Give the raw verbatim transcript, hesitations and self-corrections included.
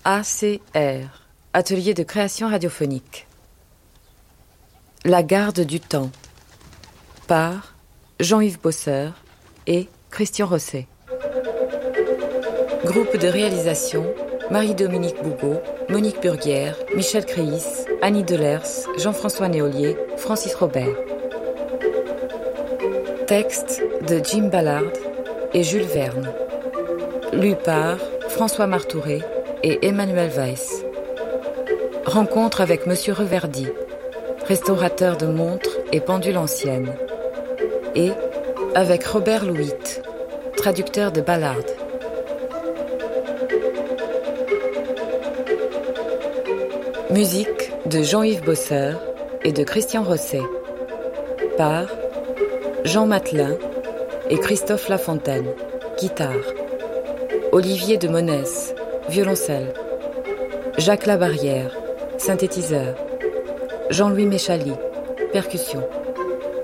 A C R, Atelier de création radiophonique. La garde du temps, par Jean-Yves Bosseur et Christian Rosset. Groupe de réalisation, Marie-Dominique Bougot, Monique Burguière, Michel Créis, Annie Delers, Jean-François Néolier, Francis Robert. Texte de Jim Ballard et Jules Verne. Lu par François Martouré et Emmanuel Weiss. Rencontre avec Monsieur Reverdy, restaurateur de montres et pendules anciennes. Et avec Robert Louit, traducteur de Ballard. Musique de Jean-Yves Bosseur et de Christian Rosset. Par Jean Matelin et Christophe Lafontaine, guitare. Olivier de Monès, violoncelle. Jacques Labarrière, synthétiseur. Jean-Louis Méchali, percussion.